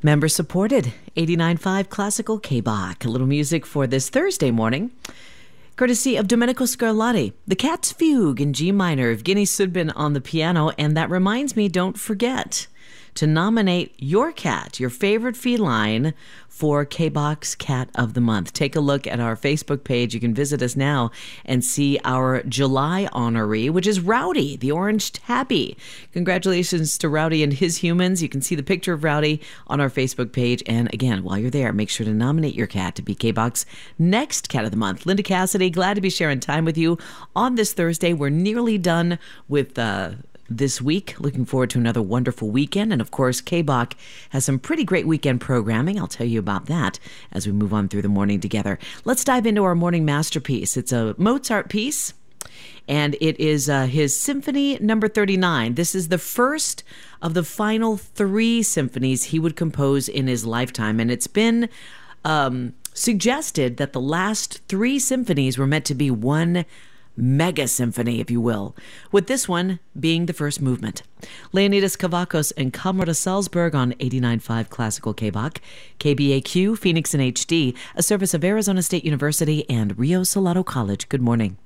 Member supported 89.5 Classical K-Bach. A little music for this Thursday morning, courtesy of Domenico Scarlatti. The Cat's Fugue in G minor, Evgeny Sudbin on the piano. And that reminds me, don't forget to nominate your cat, your favorite feline, for K-Bach's Cat of the Month. Take a look at our Facebook page. You can visit us now and see our July honoree, which is Rowdy, the orange tabby. Congratulations to Rowdy and his humans. You can see the picture of Rowdy on our Facebook page. And again, while you're there, make sure to nominate your cat to be K-Bach's next Cat of the Month. Linda Cassidy, glad to be sharing time with you on this Thursday. We're nearly done with this week. Looking forward to another wonderful weekend. And of course, K-Bach has some pretty great weekend programming. I'll tell you about that as we move on through the morning together. Let's dive into our morning masterpiece. It's a Mozart piece, and it is his Symphony Number 39. This is the first of the final 3 symphonies he would compose in his lifetime. And it's been suggested that the last 3 symphonies were meant to be one mega symphony, if you will, with this one being the first movement. Leonidas Kavakos and Camerata Salzburg on 89.5 Classical K-Bach, KBAQ, Phoenix in HD, a service of Arizona State University and Rio Salado College. Good morning.